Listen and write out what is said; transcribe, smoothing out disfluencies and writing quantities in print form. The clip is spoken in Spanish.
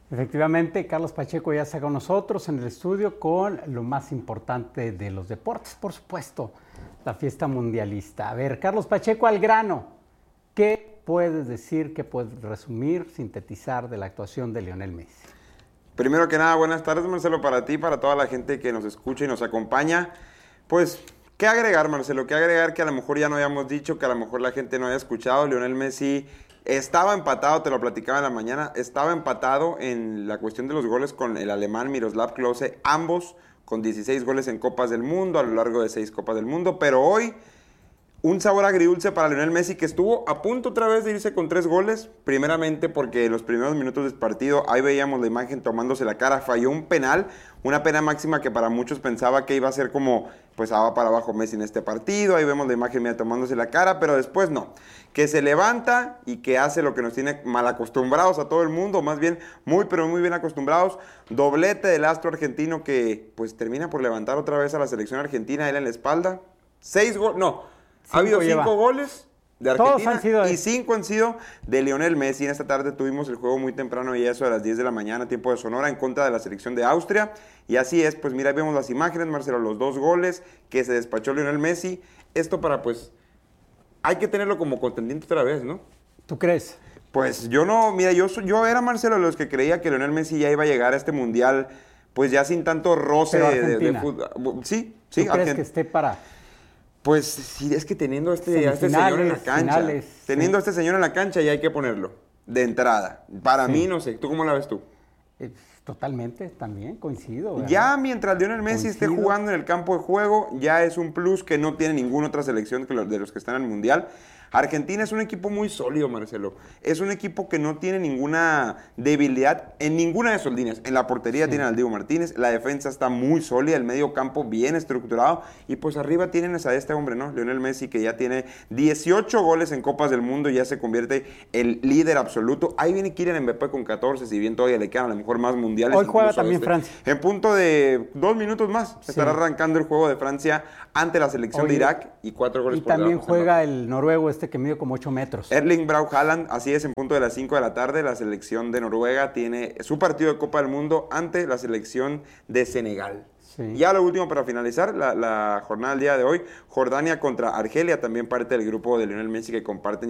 Efectivamente, Carlos Pacheco ya está con nosotros en el estudio con lo más importante de los deportes, por supuesto, la fiesta mundialista. A ver, Carlos Pacheco, al grano, ¿qué puedes decir, qué puedes resumir, sintetizar de la actuación de Lionel Messi? Primero que nada, buenas tardes, Marcelo, para ti, para toda la gente que nos escucha y nos acompaña. Pues, ¿qué agregar, Marcelo? ¿Qué agregar que a lo mejor ya no habíamos dicho, que a lo mejor la gente no haya escuchado? Lionel Messi estaba empatado, te lo platicaba en la mañana, estaba empatado en la cuestión de los goles con el alemán Miroslav Klose, ambos con 16 goles en Copas del Mundo, a lo largo de 6 Copas del Mundo, pero hoy un sabor agridulce para Lionel Messi, que estuvo a punto otra vez de irse con 3 goles, primeramente porque en los primeros minutos del partido, ahí veíamos la imagen tomándose la cara, falló un penal, una pena máxima que para muchos pensaba que iba a ser como, pues va para abajo Messi en este partido, ahí vemos la imagen mía tomándose la cara, pero después no, que se levanta y que hace lo que nos tiene mal acostumbrados a todo el mundo, más bien muy pero muy bien acostumbrados, doblete del astro argentino que pues termina por levantar otra vez a la selección argentina, él en la espalda, 6 goles, no. Ha habido 5 goles de Argentina y 5 han sido de Lionel Messi. En esta tarde tuvimos el juego muy temprano y eso a las 10 de la mañana, tiempo de Sonora, en contra de la selección de Austria. Y así es, pues mira, ahí vemos las imágenes, Marcelo, los 2 goles que se despachó Lionel Messi. Esto para pues, hay que tenerlo como contendiente otra vez, ¿no? ¿Tú crees? Pues yo no, mira, yo era, Marcelo, de los que creía que Lionel Messi ya iba a llegar a este mundial, pues ya sin tanto roce de fútbol. Sí, ¿Tú crees que esté para...? Pues sí, es que teniendo a este señor en la cancha, teniendo a este señor en la cancha ya hay que ponerlo, de entrada. Para mí, no sé, ¿tú cómo la ves tú? Totalmente, también coincido, ¿verdad? Ya mientras Lionel Messi esté jugando en el campo de juego, ya es un plus que no tiene ninguna otra selección de los que están en el Mundial. Argentina es un equipo muy sólido, Marcelo. Es un equipo que no tiene ninguna debilidad en ninguna de sus líneas. En la portería tienen al Diego Martínez, la defensa está muy sólida, el medio campo bien estructurado y pues arriba tienen a este hombre, ¿no? Lionel Messi, que ya tiene 18 goles en Copas del Mundo y ya se convierte en líder absoluto. Ahí viene Kylian Mbappé con 14, si bien todavía le quedan a lo mejor más mundiales. Hoy juega también Francia. En punto de 2 minutos más estará arrancando el juego de Francia ante la selección de Irak y 4 goles por debajo. Y también juega el noruego que mide como 8 metros. Erling Braut Haaland, así es, en punto de las 5 de la tarde, la selección de Noruega tiene su partido de Copa del Mundo ante la selección de Senegal. Sí. Ya lo último para finalizar la jornada del día de hoy, Jordania contra Argelia, también parte del grupo de Lionel Messi que comparten